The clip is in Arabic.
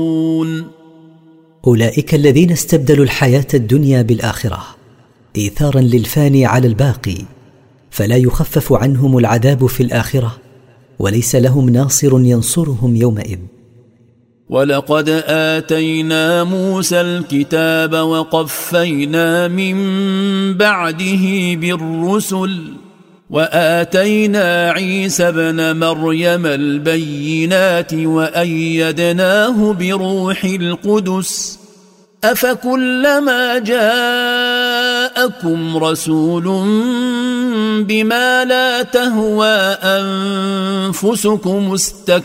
أولئك الذين استبدلوا الحياة الدنيا بالآخرة إيثارا للفاني على الباقي، فلا يخفف عنهم العذاب في الآخرة، وليس لهم ناصر ينصرهم يومئذ. ولقد آتينا موسى الكتاب وقفينا من بعده بالرسل وآتينا عيسى ابن مريم البينات وأيدناه بروح القدس أفكلما جاءكم رسول بما لا تهوى أنفسكم